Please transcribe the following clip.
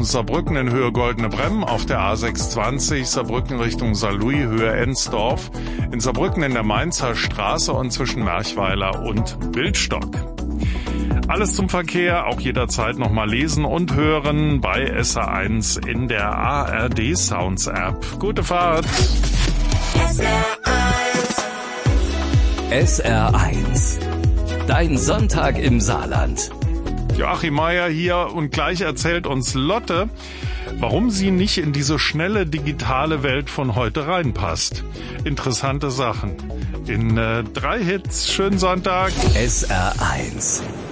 Saarbrücken in Höhe Goldene Bremm, auf der A620 Saarbrücken Richtung Saarlouis, Höhe Ensdorf, in Saarbrücken in der Mainzer Straße und zwischen Merchweiler und Bildstock. Alles zum Verkehr, auch jederzeit nochmal lesen und hören bei SR1 in der ARD Sounds App. Gute Fahrt! SR1, dein Sonntag im Saarland. Joachim Meier hier und gleich erzählt uns Lotte, warum sie nicht in diese schnelle digitale Welt von heute reinpasst. Interessante Sachen. In 3 Hits. Schönen Sonntag. SR1.